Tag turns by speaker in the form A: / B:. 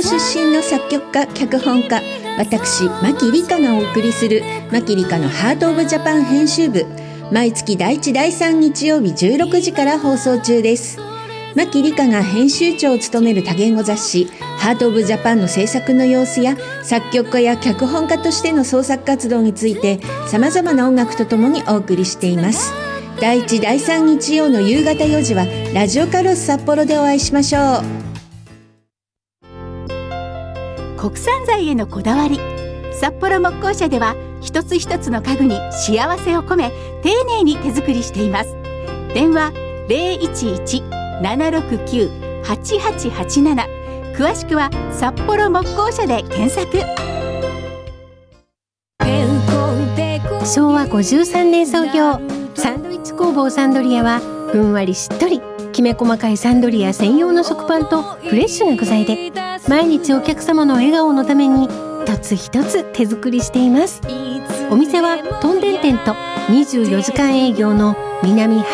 A: 出身の作曲家脚本家私牧理香がお送りする牧理香のハートオブジャパン編集部、毎月第1第3日曜日16時から放送中です。牧理香が編集長を務める多言語雑誌ハートオブジャパンの制作の様子や作曲家や脚本家としての創作活動について様々な音楽とともにお送りしています。第1第3日曜の夕方4時はラジオカロス札幌でお会いしましょう。
B: 国産材へのこだわり、札幌木工社では一つ一つの家具に幸せを込め丁寧に手作りしています。電話 011-769-8887、 詳しくは札幌木工社で検索。
C: 昭和53年創業、サンドイッチ工房サンドリアはふんわりしっとりきめ細かいサンドリア専用の食パンとフレッシュな具材で毎日お客様の笑顔のために一つ一つ手作りしています。お店はトンデン店と24時間営業の南